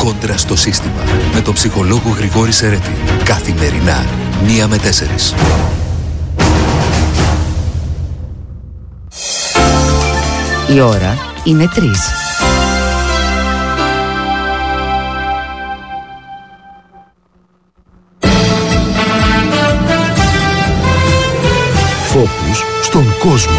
Κόντρα στο σύστημα. Με τον ψυχολόγο Γρηγόρη Σερέτη. Καθημερινά, 1 με 4. Η ώρα είναι 3. Φόκους στον κόσμο.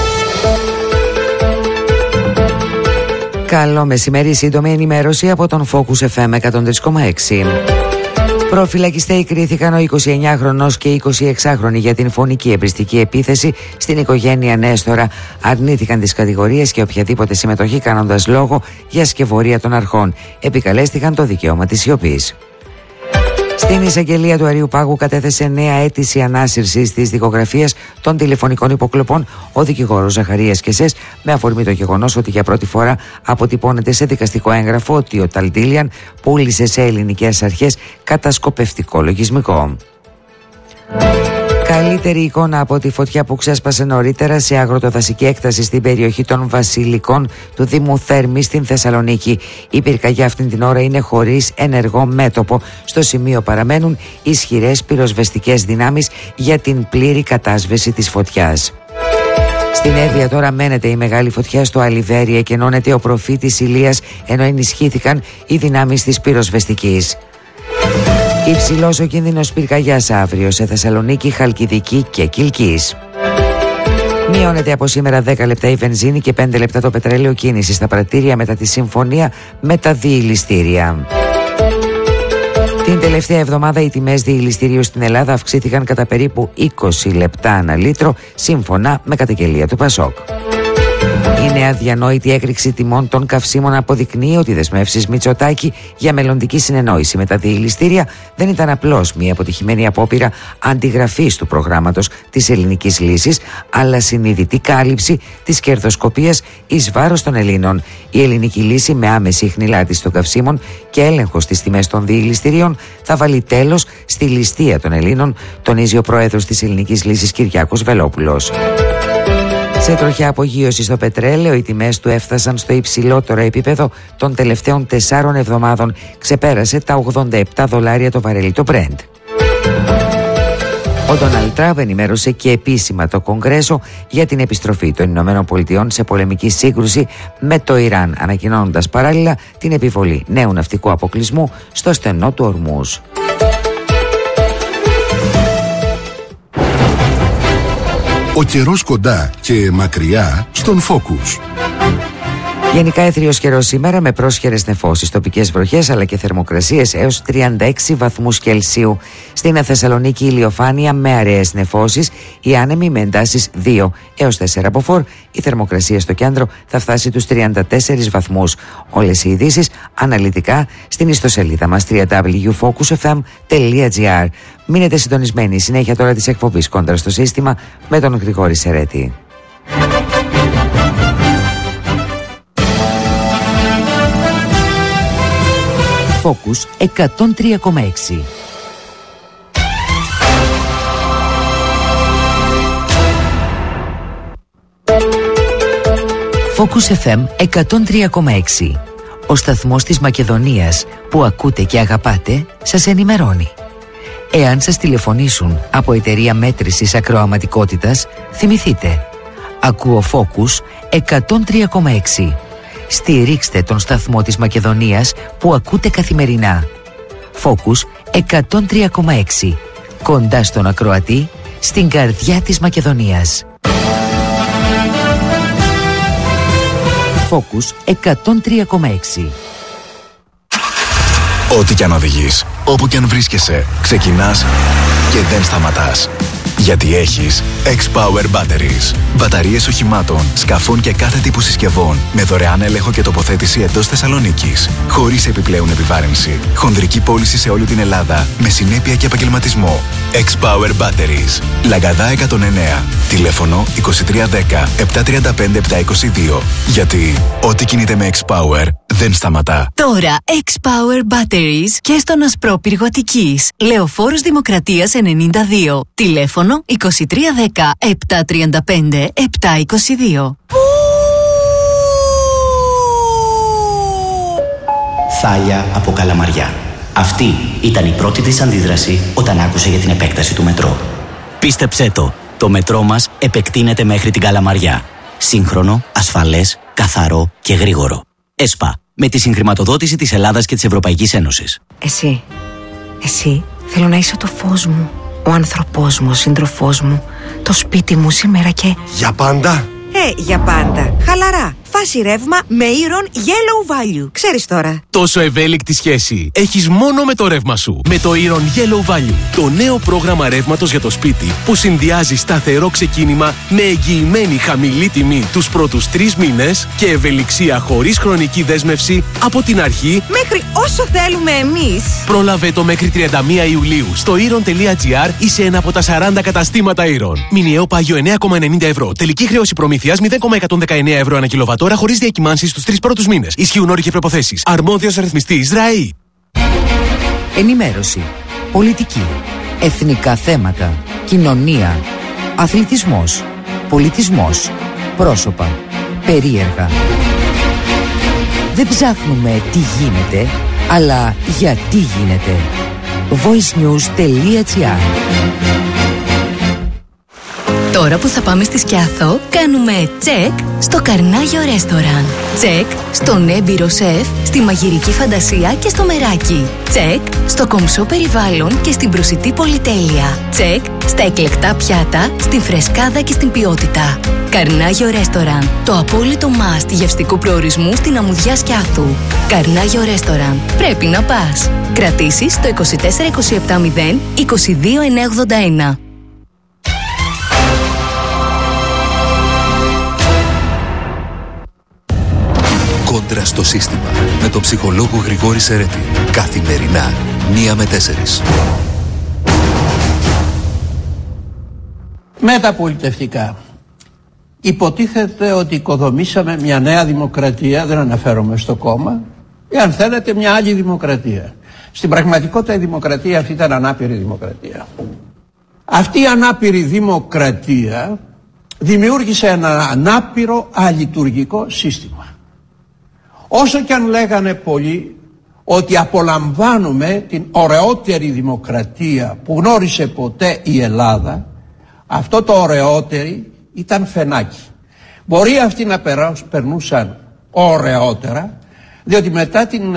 Καλό μεσημέρι, σύντομη ενημέρωση από τον Focus FM 103,6. Προφυλακιστέοι κρίθηκαν ο 29χρονος και η 26χρονη για την φωνική εμπριστική επίθεση στην οικογένεια Νέστορα. Αρνήθηκαν τις κατηγορίες και οποιαδήποτε συμμετοχή, κάνοντας λόγο για σκευωρία των αρχών. Επικαλέστηκαν το δικαίωμα της σιωπής. Στην εισαγγελία του Αριού Πάγου κατέθεσε νέα αίτηση ανάσυρσης της δικογραφίας των τηλεφωνικών υποκλοπών ο δικηγόρος Ζαχαρίας Κεσές, με αφορμή το γεγονός ότι για πρώτη φορά αποτυπώνεται σε δικαστικό έγγραφο ότι ο Ταλντίλιαν πούλησε σε ελληνικές αρχές κατασκοπευτικό λογισμικό. Καλύτερη εικόνα από τη φωτιά που ξέσπασε νωρίτερα σε αγροτοδασική έκταση στην περιοχή των Βασιλικών του Δήμου Θέρμη στην Θεσσαλονίκη. Η πυρκαγιά αυτήν την ώρα είναι χωρίς ενεργό μέτωπο. Στο σημείο παραμένουν ισχυρές πυροσβεστικές δυνάμεις για την πλήρη κατάσβεση της φωτιάς. Στην Εύβοια τώρα μένεται η μεγάλη φωτιά στο Αλιβέρι, εκενώνεται ο προφήτης Ηλίας, ενώ ενισχύθηκαν οι δυνάμεις της πυροσβεστικής. Υψηλός ο κίνδυνος πυρκαγιάς αύριο σε Θεσσαλονίκη, Χαλκιδική και Κιλκής. Μειώνεται από σήμερα 10 λεπτά η βενζίνη και 5 λεπτά το πετρέλαιο κίνηση στα πρατήρια μετά τη συμφωνία με τα διηληστήρια. Την τελευταία εβδομάδα οι τιμές διηληστηρίου στην Ελλάδα αυξήθηκαν κατά περίπου 20 λεπτά ανά λίτρο, σύμφωνα με καταγγελία του Πασόκ. Η νέα διανόητη έκρηξη τιμών των καυσίμων αποδεικνύει ότι οι δεσμεύσεις Μητσοτάκη για μελλοντική συνεννόηση με τα διηληστήρια δεν ήταν απλώς μια αποτυχημένη απόπειρα αντιγραφής του προγράμματος της ελληνικής λύσης, αλλά συνειδητή κάλυψη της κερδοσκοπίας εις βάρος των Ελλήνων. Η ελληνική λύση, με άμεση χνηλάτιση των καυσίμων και έλεγχο στις τιμές των διηληστηρίων, θα βάλει τέλος στη ληστεία των Ελλήνων, τονίζει ο πρόεδρος της ελληνικής λύσης Κυριάκος Βελόπουλος. Σε τροχιά απογείωση στο πετρέλαιο, οι τιμές του έφτασαν στο υψηλότερο επίπεδο των τελευταίων 4 εβδομάδων. Ξεπέρασε τα $87 το βαρέλι το Brent. Ο Ντόναλντ Τραμπ ενημέρωσε και επίσημα το Κογκρέσο για την επιστροφή των Ηνωμένων Πολιτειών σε πολεμική σύγκρουση με το Ιράν, ανακοινώνοντας παράλληλα την επιβολή νέου ναυτικού αποκλεισμού στο στενό του Ορμούζ. Ο καιρός κοντά και μακριά στον Focus. Γενικά έθριος καιρός σήμερα, με πρόσχερες νεφώσεις, τοπικές βροχές αλλά και θερμοκρασίες έως 36 βαθμούς Κελσίου. Στην Θεσσαλονίκη ηλιοφάνεια με αραιές νεφώσεις, οι άνεμοι με εντάσεις 2 έως 4 από φορ. Η θερμοκρασία στο κέντρο θα φτάσει τους 34 βαθμούς. Όλες οι ειδήσεις αναλυτικά στην ιστοσελίδα μας www.focusfm.gr. Μείνετε συντονισμένοι. Συνέχεια τώρα της εκπομπής Κόντρα στο σύστημα με τον Γρηγόρη Σερέτη. Focus 103,6. Focus FM 103,6. Ο σταθμός της Μακεδονίας που ακούτε και αγαπάτε σας ενημερώνει. Εάν σας τηλεφωνήσουν από εταιρεία μέτρησης ακροαματικότητας, θυμηθείτε. Ακούω Focus 103,6. Στηρίξτε τον σταθμό της Μακεδονίας που ακούτε καθημερινά. Focus 103,6. Κοντά στον ακροατή, στην καρδιά της Μακεδονίας. Focus 103,6. Ό,τι κι αν οδηγείς, όπου κι αν βρίσκεσαι, ξεκινάς και δεν σταματάς. Γιατί έχεις X-Power Batteries. Μπαταρίες οχημάτων, σκαφών και κάθε τύπου συσκευών με δωρεάν έλεγχο και τοποθέτηση εντός Θεσσαλονίκης. Χωρίς επιπλέον επιβάρυνση. Χονδρική πώληση σε όλη την Ελλάδα με συνέπεια και επαγγελματισμό. X-Power Batteries. Λαγκαδά 109. Τηλέφωνο 2310 735 722. Γιατί ό,τι κινείται με X-Power δεν σταματά. Τώρα X-Power Batteries και στον Ασπρόπυργο Αττικής. Λεωφόρος Δημοκρατίας 92. Τηλέφωνο 2310 735 722. Θάλια από Καλαμαριά. Αυτή ήταν η πρώτη της αντίδραση όταν άκουσε για την επέκταση του μετρό. Πίστεψέ το μετρό μας επεκτείνεται μέχρι την Καλαμαριά. Σύγχρονο, ασφαλές, καθαρό και γρήγορο. ΕΣΠΑ, με τη συγχρηματοδότηση της Ελλάδας και της Ευρωπαϊκής Ένωσης. Εσύ, θέλω να είσαι το φως μου, ο άνθρωπός μου, ο σύντροφός μου, το σπίτι μου σήμερα και... Για πάντα? Για πάντα. Χαλαρά. Φάση ρεύμα με Iron Yellow Value. Ξέρεις τώρα. Τόσο ευέλικτη σχέση έχεις μόνο με το ρεύμα σου. Με το Iron Yellow Value. Το νέο πρόγραμμα ρεύματος για το σπίτι που συνδυάζει σταθερό ξεκίνημα με εγγυημένη χαμηλή τιμή τους πρώτους 3 μήνες και ευελιξία χωρίς χρονική δέσμευση από την αρχή μέχρι όσο θέλουμε εμείς. Πρόλαβε το μέχρι 31 Ιουλίου στο iron.gr ή σε ένα από τα 40 καταστήματα Iron. Μηνιαίο πάγιο 9,90 ευρώ. Τελική χρέωση προμήθειας 0,119 ευρώ ανά κιλοβατόρα χωρίς διακυμάνσεις στους 3 πρώτους μήνες. Ισχύουν όροι και προϋποθέσεις. Αρμόδιος ρυθμιστής ΡΑΗ. Ενημέρωση. Πολιτική. Εθνικά θέματα. Κοινωνία. Αθλητισμός. Πολιτισμός. Πρόσωπα. Περίεργα. Δεν ψάχνουμε τι γίνεται, αλλά γιατί γίνεται. voicenews.gr. Τώρα που θα πάμε στη Σκιάθο, κάνουμε τσεκ στο Καρνάγιο Ρέστοραν. Τσεκ στον έμπειρο σεφ, στη μαγειρική φαντασία και στο μεράκι. Τσεκ στο κομψό περιβάλλον και στην προσιτή πολυτέλεια. Τσεκ στα εκλεκτά πιάτα, στην φρεσκάδα και στην ποιότητα. Καρνάγιο Ρέστοραν, το απόλυτο must γευστικού προορισμού στην αμμουδιά Σκιάθου. Καρνάγιο Ρέστοραν, πρέπει να πας. Κρατήσεις στο 24270 22981. Κόντρα στο σύστημα με τον ψυχολόγο Γρηγόρη Σερέτη. Καθημερινά 1 με 4. Μεταπολιτευτικά. Υποτίθεται ότι οικοδομήσαμε μια νέα δημοκρατία, δεν αναφέρομαι στο κόμμα, ή αν θέλετε μια άλλη δημοκρατία. Στην πραγματικότητα η δημοκρατία αυτή ήταν ανάπηρη δημοκρατία. Αυτή η ανάπηρη δημοκρατία δημιούργησε ένα ανάπηρο αλειτουργικό σύστημα. Όσο και αν λέγανε πολλοί ότι απολαμβάνουμε την ωραιότερη δημοκρατία που γνώρισε ποτέ η Ελλάδα, αυτό το ωραιότερη ήταν φαινάκι. Μπορεί αυτοί να περνούσαν ωραιότερα, διότι μετά την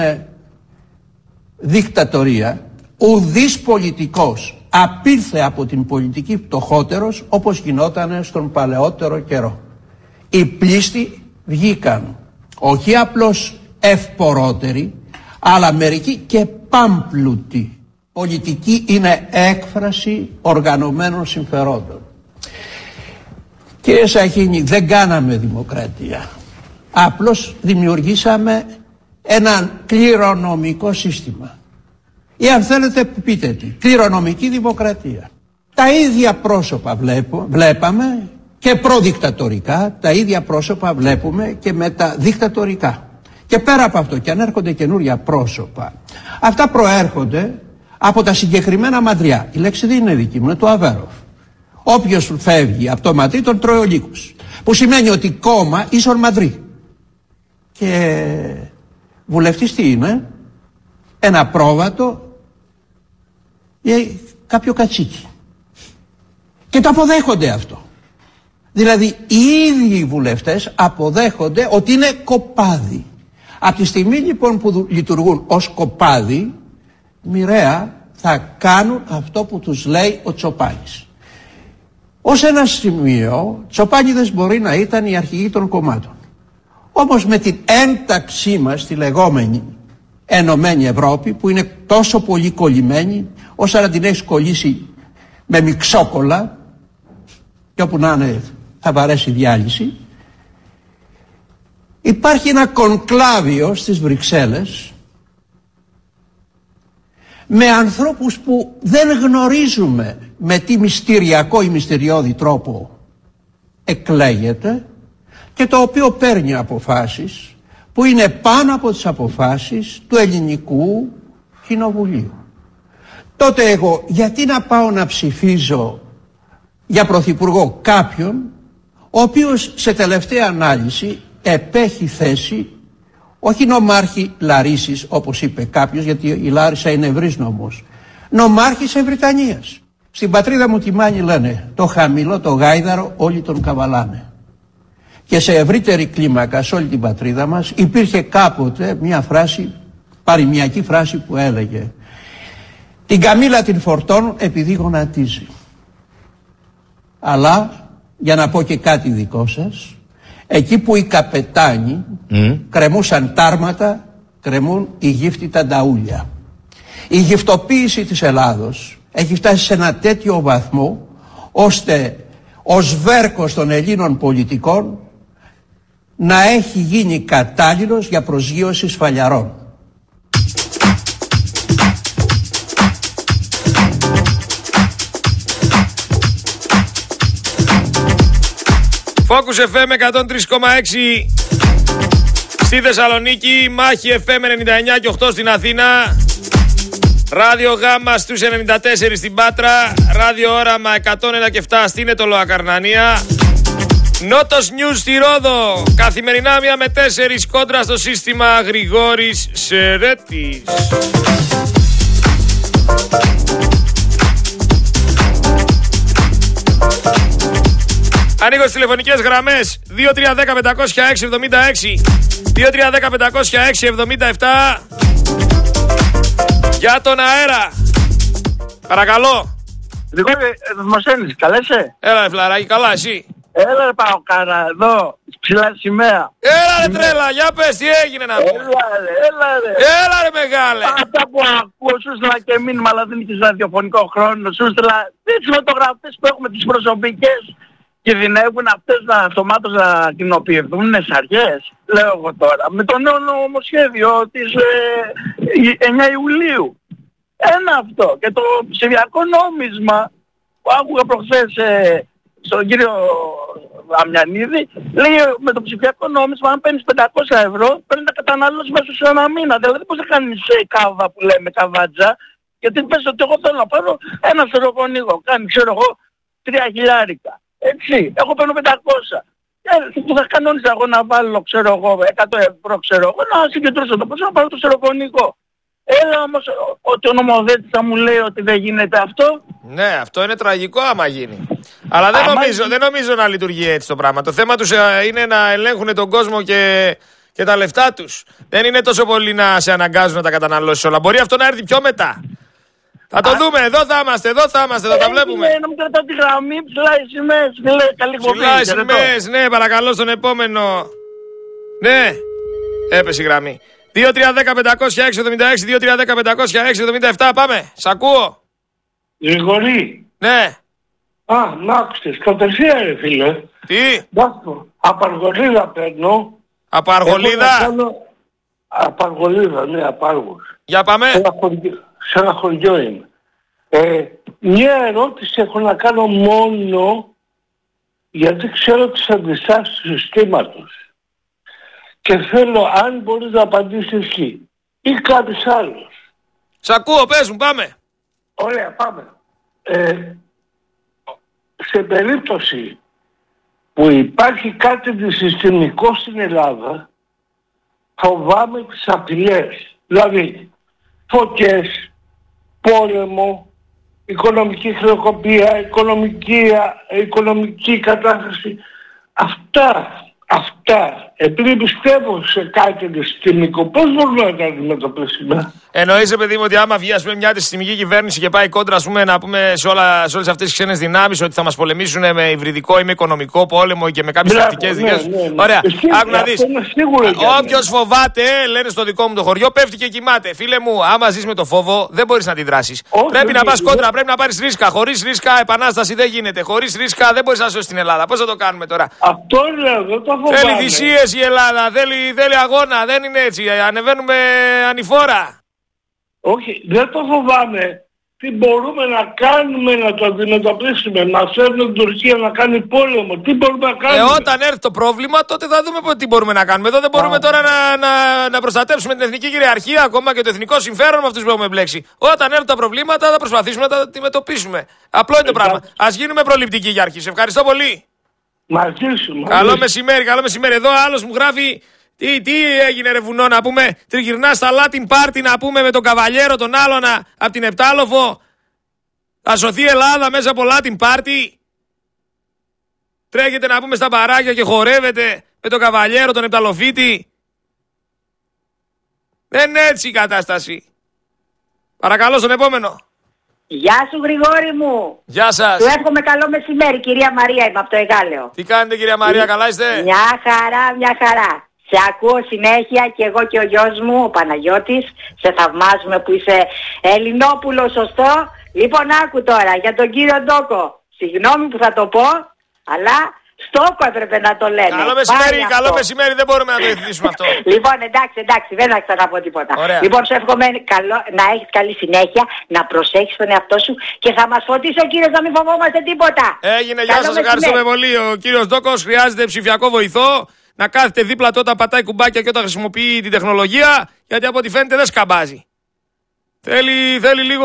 δικτατορία ουδής πολιτικός απήλθε από την πολιτική φτωχότερος όπως γινόταν στον παλαιότερο καιρό. Οι πλήστοι βγήκαν όχι απλώς ευπορότεροι, αλλά μερικοί και πάμπλουτοι. Πολιτική είναι έκφραση οργανωμένων συμφερόντων. Κύριε Σαχίνη, δεν κάναμε δημοκρατία. Απλώς δημιουργήσαμε ένα κληρονομικό σύστημα. Ή αν θέλετε πείτε τι, κληρονομική δημοκρατία. Τα ίδια πρόσωπα βλέπαμε και προδικτατορικά, τα ίδια πρόσωπα βλέπουμε και μεταδικτατορικά. Και πέρα από αυτό, και αν έρχονται καινούρια πρόσωπα, αυτά προέρχονται από τα συγκεκριμένα μαντριά. Η λέξη δεν είναι δική μου, είναι του Αβέροφ. Όποιος φεύγει από το μαντρί τον τρώει ο λύκος. Που σημαίνει ότι κόμμα ίσον μαντρί. Και βουλευτής τι είναι? Ένα πρόβατο ή κάποιο κατσίκι. Και το αποδέχονται αυτό. Δηλαδή οι ίδιοι οι βουλευτές αποδέχονται ότι είναι κοπάδι. Από τη στιγμή λοιπόν που λειτουργούν ως κοπάδι, μοιραία θα κάνουν αυτό που τους λέει ο Τσοπάνης. Ως ένα σημείο, Τσοπάνιδες μπορεί να ήταν οι αρχηγοί των κομμάτων. Όμως με την ένταξή μας στη λεγόμενη Ενωμένη Ευρώπη, που είναι τόσο πολύ κολλημένη, όσο να την έχεις κολλήσει με μιξόκολλα, και όπου να είναι θα βαρέσει διάλυση, υπάρχει ένα κονκλάβιο στις Βρυξέλλες με ανθρώπους που δεν γνωρίζουμε με τι μυστηριακό ή μυστηριώδη τρόπο εκλέγεται και το οποίο παίρνει αποφάσεις που είναι πάνω από τις αποφάσεις του ελληνικού κοινοβουλίου. Τότε εγώ γιατί να πάω να ψηφίζω για πρωθυπουργό κάποιον ο οποίος σε τελευταία ανάλυση επέχει θέση όχι νομάρχη Λαρίσης όπως είπε κάποιος, γιατί η Λάρισα είναι ευρύς νομός, νομάρχης Ευρυτανίας. Στην πατρίδα μου τη Μάνη λένε το χαμηλό, το γάιδαρο όλοι τον καβαλάνε. Και σε ευρύτερη κλίμακα σε όλη την πατρίδα μας υπήρχε κάποτε μια φράση, παροιμιακή φράση που έλεγε την καμήλα την φορτώνουν επειδή γονατίζει. Αλλά για να πω και κάτι δικό σας, εκεί που οι καπετάνοι κρεμούσαν τάρματα, κρεμούν οι γύφτοι τα νταούλια. Η γυφτοποίηση της Ελλάδος έχει φτάσει σε ένα τέτοιο βαθμό ώστε ο σβέρκος των Ελλήνων πολιτικών να έχει γίνει κατάλληλος για προσγείωση σφαλιαρών. Focus FM 103,6 στη Θεσσαλονίκη, Μάχη FM 99 και 8 στην Αθήνα, Ράδιο Γάμα στους 94 στην Πάτρα, Ράδιο Όραμα 101 και 7 στην Ετωλοa Καρνανία, Νότος News στη Ρόδο, καθημερινά 1 με 4 κόντρα στο σύστημα Γρηγόρης Σερέτης. Ανοίγω στις τηλεφωνικές γραμμές 2310-506-76, 2310-506-77 για τον αέρα. Παρακαλώ. Γρηγόρη, Δημοσένης, καλέσαι. Έλα ρε φλαράκι, καλά εσύ. Έλα ρε Παοκάρα, εδώ, ψηλά σημαία. Έλα ρε τρέλα, για πες τι έγινε να πούμε. Έλα ρε μεγάλε. Αυτά που ακούω, σου στείλα και μήνυμα, αλλά δεν είχες ραδιοφωνικό χρόνο. Σου στείλα τις φωτογραφίες που έχουμε τις προσωπικές. Κινδυνεύουν αυτές να αυτομάτως να κοινοποιηθούν, είναι σαριές, λέω εγώ τώρα. Με το νέο νομοσχέδιο της 9 Ιουλίου. Ένα αυτό. Και το ψηφιακό νόμισμα που άκουγα προχθές στον κύριο Αμιανίδη, λέει με το ψηφιακό νόμισμα αν παίρνεις 500 ευρώ πρέπει να καταναλώσεις μέσα σε ένα μήνα. Δηλαδή πώς θα κάνεις κάβα που λέμε, καβάτζα, γιατί πες ότι εγώ θέλω να πάρω ένα στερεοφωνικό, κάνει ξέρω εγώ 3.000. Έτσι, εγώ παίρνω 500. Που θα κανόνιζα εγώ να βάλω, ξέρω εγώ, 100 ευρώ, ξέρω εγώ, να συγκεντρώσω το ποσό, να πάρω το στερεοφωνικό. Έλα όμως ότι ο νομοθέτης θα μου λέει ότι δεν γίνεται αυτό. Ναι, αυτό είναι τραγικό άμα γίνει. Αλλά δεν νομίζω να λειτουργεί έτσι το πράγμα. Το θέμα τους είναι να ελέγχουν τον κόσμο και τα λεφτά τους. Δεν είναι τόσο πολύ να σε αναγκάζουν να τα καταναλώσεις όλα. Μπορεί αυτό να έρθει πιο μετά. Θα το δούμε, εδώ θα είμαστε, θα τα βλέπουμε. Να μην κρατάω τη γραμμή, ψηλά οι σημαίες, φίλε, καλή κοπή. Ψηλά οι σημαίες, ναι, παρακαλώ στον επόμενο. Ναι, έπεσε η γραμμή. 2310-506-76, 2310-506-77, πάμε, σ' ακούω. Γρηγορή. Ναι. Να άκουσες, κατευθείαν ρε φίλε. Τι? Από Αργολίδα παίρνω. Από Αργολίδα? Από Αργολίδα, ναι, από Άργος. Για πάμε. Σε ένα χωριό είμαι. Μια ερώτηση έχω να κάνω μόνο γιατί ξέρω τις αντιστάσεις του συστήματος. Και θέλω αν μπορείς να απαντήσεις εσύ ή κάποιος άλλος. Σ' ακούω, πες μου, πάμε. Ωραία, πάμε. Σε περίπτωση που υπάρχει κάτι συστημικό στην Ελλάδα, φοβάμαι τις απειλές. Δηλαδή, φωτιές, πόλεμο, οικονομική χρεοκοπία, οικονομική κατάσταση. Αυτά, επειδή πιστεύω σε κάτι συστημικό, πώς μπορούμε να τα αντιμετωπίσουμε? Εννοείσαι, παιδί μου, ότι άμα βγει ας πούμε, μια συστημική κυβέρνηση και πάει κόντρα ας πούμε, να πούμε σε όλες αυτές τις ξένες δυνάμεις ότι θα μας πολεμήσουν με υβριδικό ή με οικονομικό πόλεμο και με κάποιες τακτικές δικές τους. Ωραία, άκου να δεις. Όποιος φοβάται, λένε στο δικό μου το χωριό, πέφτει και κοιμάται. Φίλε μου, άμα ζεις με το φόβο, δεν μπορείς να αντιδράσεις. Πρέπει να πας κόντρα, πρέπει να πάρεις ρίσκα. Χωρίς ρίσκα, επανάσταση δεν γίνεται. Χωρίς ρίσκα δεν μπορείς να σώσεις την Ελλάδα. Πώς θα το κάνουμε τώρα? Αυτό λέω, δεν το φοβάμαι. Θέλει θυσίες η Ελλάδα, θέλει αγώνα, δεν είναι έτσι. Ανεβαίνουμε ανηφόρα. Όχι, δεν το φοβάμαι. Τι μπορούμε να κάνουμε να το αντιμετωπίσουμε? Μας φέρνουν την Τουρκία να κάνει πόλεμο. Τι μπορούμε να κάνουμε? Όταν έρθει το πρόβλημα, τότε θα δούμε τι μπορούμε να κάνουμε. Εδώ δεν μπορούμε τώρα να προστατεύσουμε την εθνική κυριαρχία, ακόμα και το εθνικό συμφέρον με αυτούς που έχουμε μπλέξει. Όταν έρθουν τα προβλήματα, θα προσπαθήσουμε να τα αντιμετωπίσουμε. Απλό είναι το πράγμα. Ας γίνουμε προληπτικοί για αρχή. Σε ευχαριστώ πολύ. Μαζί σου. Καλό μεσημέρι. Εδώ άλλος μου γράφει Τι έγινε ρε βουνό, να πούμε, τριγυρνά στα Latin Party, να πούμε, με τον Καβαλιέρο τον άλλον από την Επτάλοφο. Θα σωθεί η Ελλάδα μέσα από Latin Party. Τρέχετε να πούμε στα μπαράκια και χορεύετε με τον Καβαλιέρο τον Επταλοφίτη. Δεν είναι έτσι η κατάσταση. Παρακαλώ στον επόμενο. Γεια σου Γρηγόρη μου. Γεια σας. Του εύχομαι καλό μεσημέρι, κυρία Μαρία, είμαι από το Εγάλεο. Τι κάνετε κυρία Μαρία, καλά είστε? Μια χαρά, μια χαρά. Σε ακούω συνέχεια και εγώ και ο γιος μου, ο Παναγιώτης. Σε θαυμάζουμε που είσαι Ελληνόπουλο, σωστό. Λοιπόν, άκου τώρα για τον κύριο Ντόκο. Συγγνώμη που θα το πω, αλλά Στόκο έπρεπε να το λένε. Καλό μεσημέρι, δεν μπορούμε να το εθνίσουμε αυτό. Λοιπόν, εντάξει, δεν θα ξαναπώ τίποτα. Ωραία. Λοιπόν, σου εύχομαι να έχεις καλή συνέχεια, να προσέχεις τον εαυτό σου και θα μας φωτίσει ο κύριος να μην φοβόμαστε τίποτα. Έγινε, γεια σας, ευχαριστούμε πολύ. Ο κύριος Ντόκος χρειάζεται ψηφιακό βοηθό, να κάθεται δίπλα του όταν πατάει κουμπάκια και όταν χρησιμοποιεί την τεχνολογία, γιατί από ό,τι φαίνεται δεν σκαμπάζει. Θέλει λίγο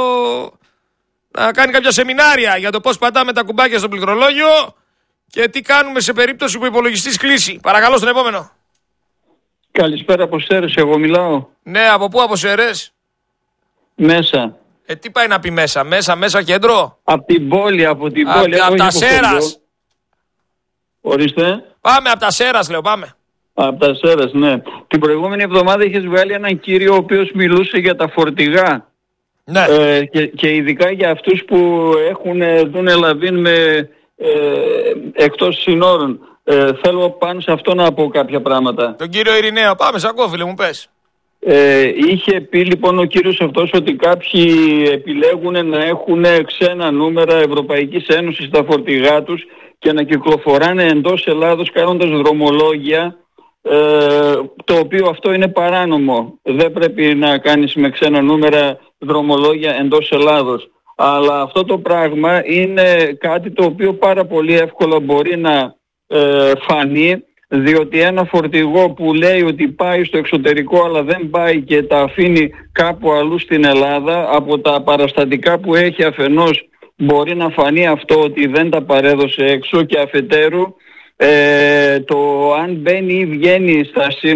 να κάνει κάποια σεμινάρια για το πώς πατάμε τα κουμπάκια στο πληκτρολόγιο και τι κάνουμε σε περίπτωση που ο υπολογιστής κλείσει. Παρακαλώ στον επόμενο. Καλησπέρα από Σέρες, εγώ μιλάω. Ναι, από πού από Σέρες? Μέσα. Τι πάει να πει μέσα κέντρο? Από την πόλη, από τα Σέρας. Ορίστε. Πάμε από τα Σέρας, λέω, πάμε. Από τα Σέρας, ναι. Την προηγούμενη εβδομάδα είχες βγάλει έναν κύριο ο οποίος μιλούσε για τα φορτηγά. Ναι. Και ειδικά για αυτούς που δουν Ελαβίν με εκτός συνόρων. Θέλω πάνω σε αυτό να πω κάποια πράγματα. Τον κύριο Ειρηναίο, πάμε, σ' ακούω φίλε μου, πες. Είχε πει λοιπόν ο κύριος αυτός ότι κάποιοι επιλέγουν να έχουν ξένα νούμερα Ευρωπαϊκής Ένωσης στα φορτηγά τους και να κυκλοφοράνε εντός Ελλάδος κάνοντας δρομολόγια, το οποίο αυτό είναι παράνομο. Δεν πρέπει να κάνεις με ξένα νούμερα δρομολόγια εντός Ελλάδος. Αλλά αυτό το πράγμα είναι κάτι το οποίο πάρα πολύ εύκολα μπορεί να φανεί, διότι ένα φορτηγό που λέει ότι πάει στο εξωτερικό αλλά δεν πάει και τα αφήνει κάπου αλλού στην Ελλάδα, από τα παραστατικά που έχει αφενός μπορεί να φανεί αυτό ότι δεν τα παρέδωσε έξω, και αφετέρου το αν μπαίνει ή βγαίνει στα σύνορα